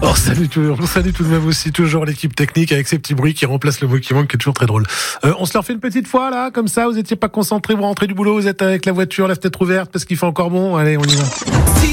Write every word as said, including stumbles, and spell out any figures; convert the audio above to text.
On salue, toujours, on salue tout de même aussi toujours l'équipe technique avec ces petits bruits qui remplacent le bruit qui manque, qui est toujours très drôle. Euh, on se leur fait une petite fois là, comme ça, vous étiez pas concentrés, vous rentrez du boulot, vous êtes avec la voiture, la fenêtre ouverte parce qu'il fait encore bon, allez on y va.